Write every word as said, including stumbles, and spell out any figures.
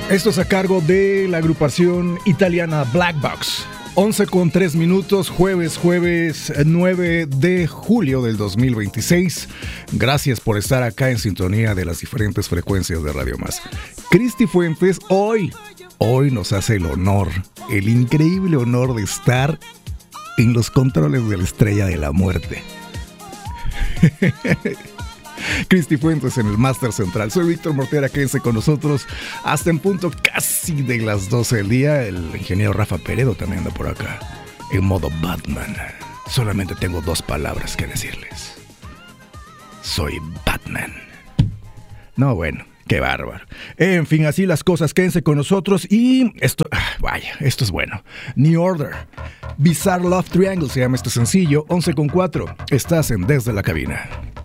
Esto es a cargo de la agrupación italiana Black Box. once con tres minutos, jueves, jueves nueve de julio del dos mil veintiséis. Gracias por estar acá en sintonía de las diferentes frecuencias de Radio Más. Cristi Fuentes hoy, hoy nos hace el honor, el increíble honor de estar en los controles de la Estrella de la Muerte. Cristi Fuentes en el Máster Central. Soy Víctor Mortera, quédense con nosotros hasta en punto casi de las doce del día. El ingeniero Rafa Peredo también anda por acá en modo Batman. Solamente tengo dos palabras que decirles: soy Batman. No, bueno, qué bárbaro. En fin, así las cosas, quédense con nosotros. Y esto, vaya, esto es bueno. New Order, Bizarre Love Triangle se llama este sencillo. Once con cuatro, estás en Desde la Cabina.